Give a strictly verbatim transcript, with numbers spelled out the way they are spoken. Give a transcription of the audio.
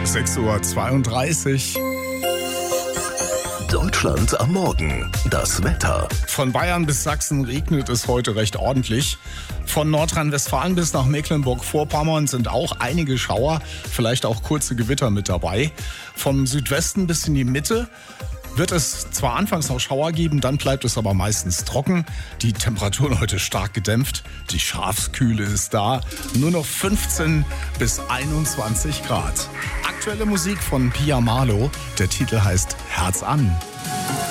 sechs Uhr zweiunddreißig. Deutschland am Morgen. Das Wetter. Von Bayern bis Sachsen regnet es heute recht ordentlich. Von Nordrhein-Westfalen bis nach Mecklenburg-Vorpommern sind auch einige Schauer, vielleicht auch kurze Gewitter mit dabei. Vom Südwesten bis in die Mitte wird es zwar anfangs noch Schauer geben, dann bleibt es aber meistens trocken. Die Temperaturen heute stark gedämpft, die Schafskühle ist da. Nur noch fünfzehn bis einundzwanzig Grad. Aktuelle Musik von Pia Marlow, der Titel heißt Herz an.